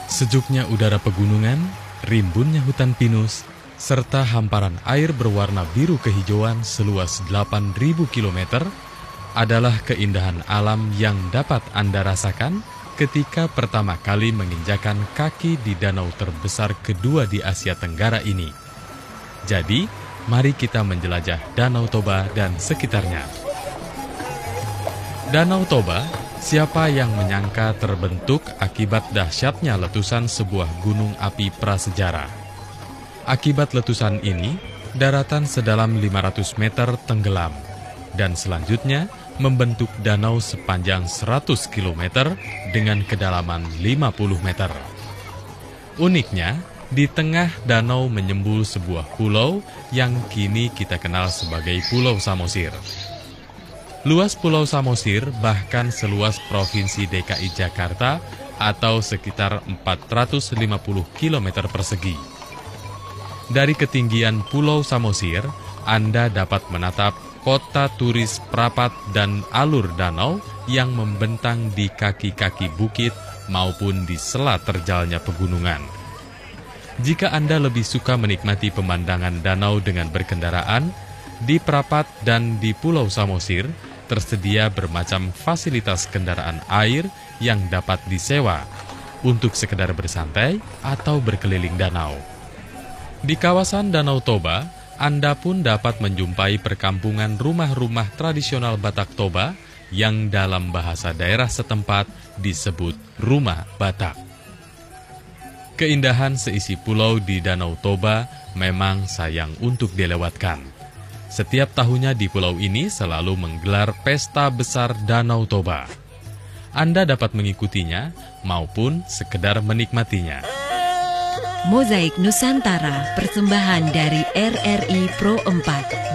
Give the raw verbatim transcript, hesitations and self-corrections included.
Sejuknya udara pegunungan, rimbunnya hutan pinus, serta hamparan air berwarna biru kehijauan seluas delapan ribu kilometer adalah keindahan alam yang dapat Anda rasakan ketika pertama kali menginjakan kaki di danau terbesar kedua di Asia Tenggara ini. Jadi, mari kita menjelajah Danau Toba dan sekitarnya. Danau Toba, siapa yang menyangka terbentuk akibat dahsyatnya letusan sebuah gunung api prasejarah. Akibat letusan ini, daratan sedalam lima ratus meter tenggelam, dan selanjutnya membentuk danau sepanjang seratus kilometer dengan kedalaman lima puluh meter. Uniknya, di tengah danau menyembul sebuah pulau yang kini kita kenal sebagai Pulau Samosir. Luas Pulau Samosir bahkan seluas Provinsi D K I Jakarta atau sekitar empat ratus lima puluh kilometer persegi. Dari ketinggian Pulau Samosir, Anda dapat menatap kota turis Prapat dan alur danau yang membentang di kaki-kaki bukit maupun di sela terjalnya pegunungan. Jika Anda lebih suka menikmati pemandangan danau dengan berkendaraan, di Prapat dan di Pulau Samosir tersedia bermacam fasilitas kendaraan air yang dapat disewa untuk sekedar bersantai atau berkeliling danau. Di kawasan Danau Toba, Anda pun dapat menjumpai perkampungan rumah-rumah tradisional Batak Toba yang dalam bahasa daerah setempat disebut rumah Batak. Keindahan seisi pulau di Danau Toba memang sayang untuk dilewatkan. Setiap tahunnya di pulau ini selalu menggelar pesta besar Danau Toba. Anda dapat mengikutinya maupun sekedar menikmatinya. Mozaik Nusantara, persembahan dari R R I Pro empat.